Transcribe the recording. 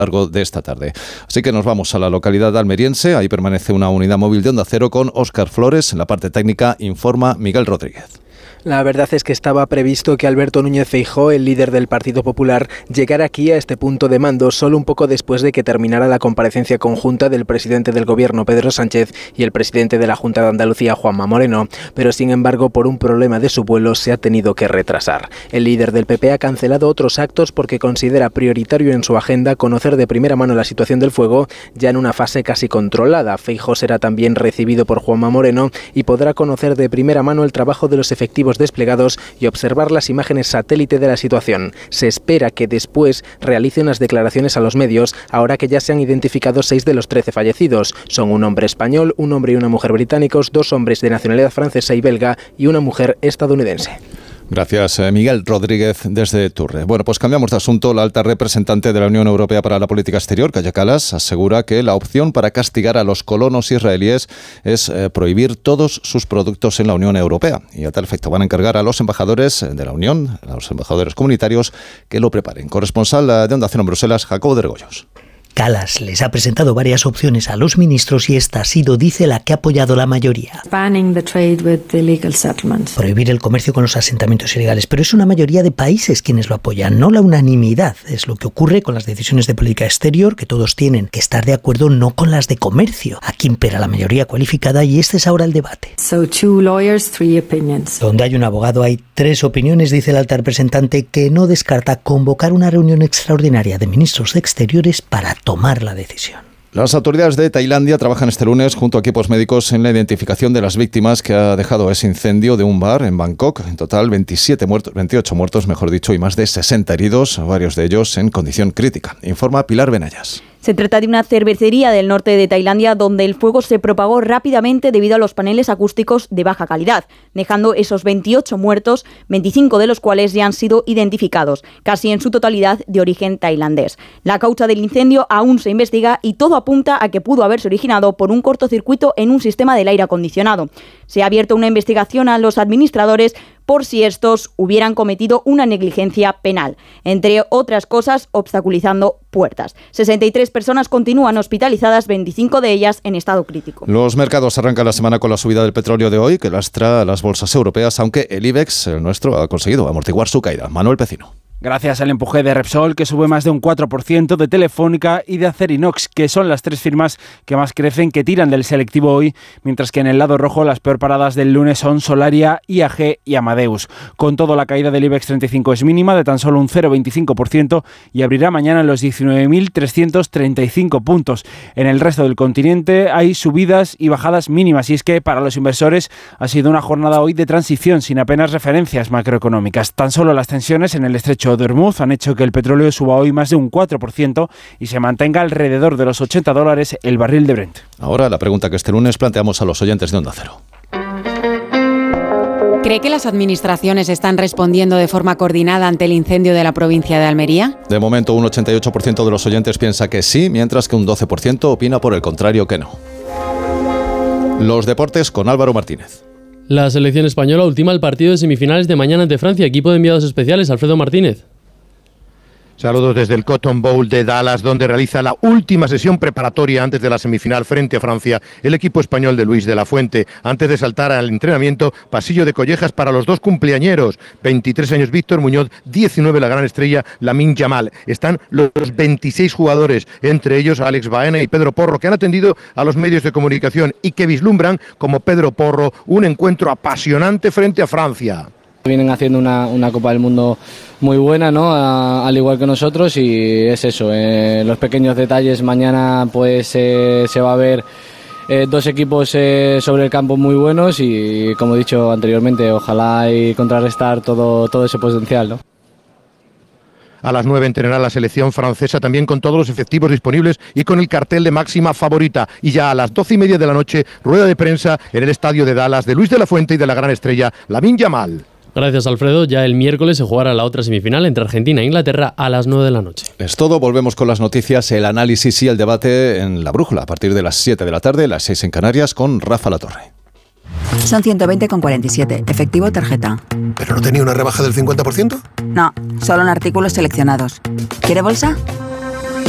largo de esta tarde. Así que nos vamos a la localidad almeriense. Ahí permanece una unidad móvil de Onda Cero con Óscar Flores. En la parte técnica informa Miguel Rodríguez. La verdad es que estaba previsto que Alberto Núñez Feijóo, el líder del Partido Popular, llegara aquí a este punto de mando solo un poco después de que terminara la comparecencia conjunta del presidente del Gobierno, Pedro Sánchez, y el presidente de la Junta de Andalucía, Juanma Moreno. Pero sin embargo, por un problema de su vuelo, se ha tenido que retrasar. El líder del PP ha cancelado otros actos porque considera prioritario en su agenda conocer de primera mano la situación del fuego, ya en una fase casi controlada. Feijóo será también recibido por Juanma Moreno y podrá conocer de primera mano el trabajo de los efectivos desplegados y observar las imágenes satélite de la situación. Se espera que después realice unas declaraciones a los medios, ahora que ya se han identificado 6 de los 13 fallecidos. Son un hombre español, un hombre y una mujer británicos, 2 hombres de nacionalidad francesa y belga y una mujer estadounidense. Gracias, Miguel Rodríguez, desde Turre. Bueno, pues cambiamos de asunto. La alta representante de la Unión Europea para la Política Exterior, Kaja Kallas, asegura que la opción para castigar a los colonos israelíes es prohibir todos sus productos en la Unión Europea. Y a tal efecto van a encargar a los embajadores de la Unión, a los embajadores comunitarios, que lo preparen. Corresponsal de Onda Cero en Bruselas, Jacobo de Regoyos. Kallas les ha presentado varias opciones a los ministros y esta ha sido, dice, la que ha apoyado la mayoría. Prohibir el comercio con los asentamientos ilegales, pero es una mayoría de países quienes lo apoyan, no la unanimidad. Es lo que ocurre con las decisiones de política exterior, que todos tienen que estar de acuerdo, no con las de comercio. Aquí impera la mayoría cualificada y este es ahora el debate. Donde hay un abogado hay 3 opiniones, dice el alta representante, que no descarta convocar una reunión extraordinaria de ministros de Exteriores para tomar la decisión. Las autoridades de Tailandia trabajan este lunes junto a equipos médicos en la identificación de las víctimas que ha dejado ese incendio de un bar en Bangkok. En total, 28 muertos, y más de 60 heridos, varios de ellos en condición crítica. Informa Pilar Benayas. Se trata de una cervecería del norte de Tailandia donde el fuego se propagó rápidamente debido a los paneles acústicos de baja calidad, dejando esos 28 muertos, 25 de los cuales ya han sido identificados, casi en su totalidad de origen tailandés. La causa del incendio aún se investiga y todo apunta a que pudo haberse originado por un cortocircuito en un sistema del aire acondicionado. Se ha abierto una investigación a los administradores por si estos hubieran cometido una negligencia penal, entre otras cosas, obstaculizando puertas. 63 personas continúan hospitalizadas, 25 de ellas en estado crítico. Los mercados arrancan la semana con la subida del petróleo de hoy, que lastra a las bolsas europeas, aunque el IBEX, el nuestro, ha conseguido amortiguar su caída. Manuel Pecino. Gracias al empuje de Repsol, que sube más de un 4%, de Telefónica y de Acerinox, que son las 3 firmas que más crecen, que tiran del selectivo hoy, mientras que en el lado rojo las peor paradas del lunes son Solaria, IAG y Amadeus. Con todo, la caída del IBEX 35 es mínima, de tan solo un 0,25%, y abrirá mañana en los 19.335 puntos. En el resto del continente hay subidas y bajadas mínimas, y es que para los inversores ha sido una jornada hoy de transición, sin apenas referencias macroeconómicas. Tan solo las tensiones en el estrecho de Hormuz han hecho que el petróleo suba hoy más de un 4% y se mantenga alrededor de los $80 el barril de Brent. Ahora la pregunta que este lunes planteamos a los oyentes de Onda Cero. ¿Cree que las administraciones están respondiendo de forma coordinada ante el incendio de la provincia de Almería? De momento, un 88% de los oyentes piensa que sí, mientras que un 12% opina por el contrario que no. Los deportes con Álvaro Martínez. La selección española ultima el partido de semifinales de mañana ante Francia. Equipo de enviados especiales, Alfredo Martínez. Saludos desde el Cotton Bowl de Dallas, donde realiza la última sesión preparatoria antes de la semifinal frente a Francia el equipo español de Luis de la Fuente. Antes de saltar al entrenamiento, pasillo de collejas para los 2 cumpleañeros. 23 años Víctor Muñoz, 19 la gran estrella Lamine Yamal. Están los 26 jugadores, entre ellos Alex Baena y Pedro Porro, que han atendido a los medios de comunicación y que vislumbran, como Pedro Porro, un encuentro apasionante frente a Francia. Vienen haciendo una Copa del Mundo muy buena, ¿no? Al igual que nosotros, y es eso, los pequeños detalles. Mañana pues se va a ver 2 equipos sobre el campo muy buenos y, como he dicho anteriormente, ojalá y contrarrestar todo ese potencial, ¿no? A las 9 entrenará la selección francesa, también con todos los efectivos disponibles y con el cartel de máxima favorita. Y ya a las 12:30 de la noche, rueda de prensa en el estadio de Dallas de Luis de la Fuente y de la gran estrella Lamine Yamal. Gracias, Alfredo. Ya el miércoles se jugará la otra semifinal entre Argentina e Inglaterra a las 9 de la noche. Es todo. Volvemos con las noticias, el análisis y el debate en La Brújula a partir de las 7 de la tarde, las 6 en Canarias, con Rafa Latorre. Son 120,47. Efectivo, tarjeta. ¿Pero no tenía una rebaja del 50%? No, solo en artículos seleccionados. ¿Quiere bolsa?